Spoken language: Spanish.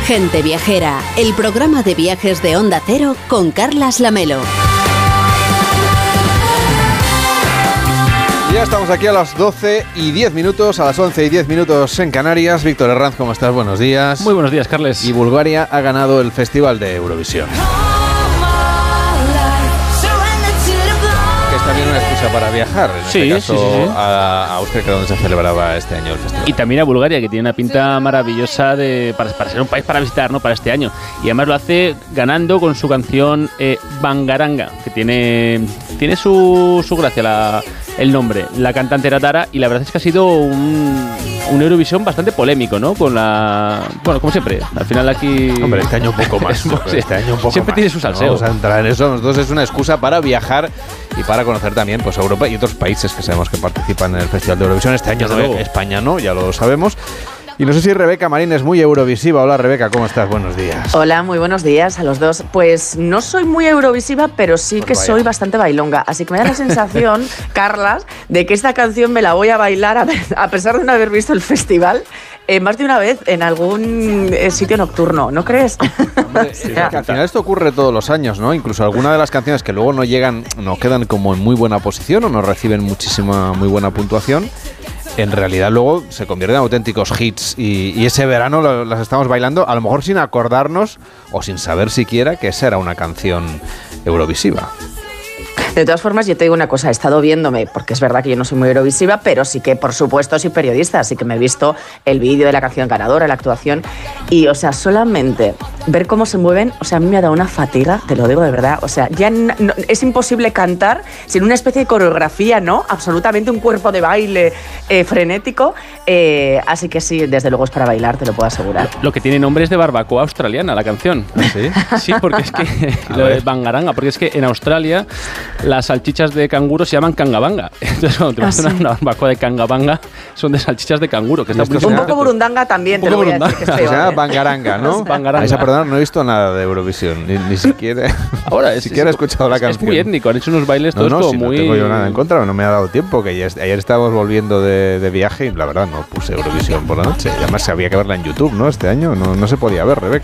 Gente Viajera, el programa de viajes de Onda Cero con Carlas Lamelo. Ya estamos aquí a las 12:10, a las 11:10 en Canarias. Víctor Herranz, ¿cómo estás? Buenos días. Muy buenos días, Carles. Y Bulgaria ha ganado el Festival de Eurovisión. Que es también una excusa para viajar, en este caso sí. A Austria, que es donde se celebraba este año el festival. Y también a Bulgaria, que tiene una pinta maravillosa para ser un país para visitar, ¿no?, para este año. Y además lo hace ganando con su canción Bangaranga, que tiene su gracia el nombre. La cantante era Tara, y la verdad es que ha sido un Eurovisión bastante polémico, ¿no? Bueno, como siempre, al final aquí... Hombre, este año un poco más. Este año un poco siempre más. Tiene su salseo. Vamos a entrar en eso. Nosotros es una excusa para viajar y para conocer también pues Europa y otros países que sabemos que participan en el Festival de Eurovisión. Este año no, España no, ya lo sabemos. Y no sé si Rebeca Marín es muy eurovisiva. Hola, Rebeca, ¿cómo estás? Buenos días. Hola, muy buenos días a los dos. Pues no soy muy eurovisiva, pero sí que soy bastante bailonga. Así que me da la sensación, Carlas, de que esta canción me la voy a bailar a pesar de no haber visto el festival más de una vez en algún sitio nocturno, ¿no crees? Hombre, al final esto ocurre todos los años, ¿no? Incluso algunas de las canciones que luego no quedan como en muy buena posición o no reciben muy buena puntuación, en realidad luego se convierten en auténticos hits y ese verano las estamos bailando, a lo mejor sin acordarnos o sin saber siquiera que esa era una canción eurovisiva. De todas formas, yo te digo una cosa, he estado viéndome, porque es verdad que yo no soy muy eurovisiva, pero sí que, por supuesto, soy periodista, así que me he visto el vídeo de la canción ganadora, la actuación, y, o sea, solamente ver cómo se mueven, o sea, a mí me ha dado una fatiga, te lo digo de verdad, o sea, ya es imposible cantar sin una especie de coreografía, ¿no? Absolutamente un cuerpo de baile frenético, así que sí, desde luego es para bailar, te lo puedo asegurar. Lo que tiene nombre es de barbacoa australiana, la canción. ¿Sí? Sí, porque es que lo de Bangaranga, porque es que en Australia las salchichas de canguro se llaman cangabanga. Entonces, cuando te vas a una barbacoa de cangabanga, son de salchichas de canguro. Que está un poco burundanga también, te lo voy a decir. Que se llama Bangaranga, ¿no? Bangaranga. Perdón, no he visto nada de Eurovisión, ni siquiera. Ahora, he escuchado la canción. Es muy étnico, han hecho unos bailes todos como muy... No tengo yo nada en contra, no me ha dado tiempo, que ayer estábamos volviendo de viaje y la verdad no puse Eurovisión por la noche. Y además había que verla en YouTube, ¿no? Este año no se podía ver, Rebeca.